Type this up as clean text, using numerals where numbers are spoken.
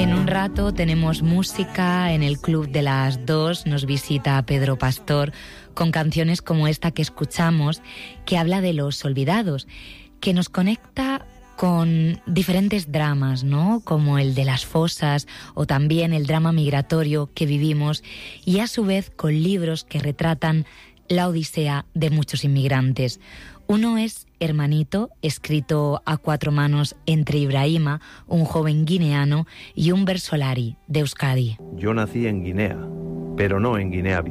En un rato tenemos música en el Club de las 2, nos visita Pedro Pastor con canciones como esta que escuchamos, que habla de los olvidados, que nos conecta con diferentes dramas, ¿no? Como el de las fosas o también el drama migratorio que vivimos, y a su vez con libros que retratan la odisea de muchos inmigrantes. Uno es Hermanito, escrito a 4 manos entre Ibrahima, un joven guineano, y un Bersolari de Euskadi. Yo nací en Guinea, pero no en Guinea-Bissau.